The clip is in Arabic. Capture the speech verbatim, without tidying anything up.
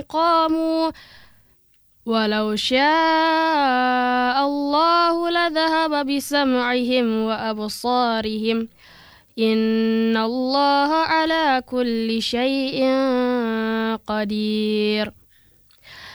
قاموا ولو شاء الله لذهب بسمعهم وأبصارهم إن الله على كل شيء قدير.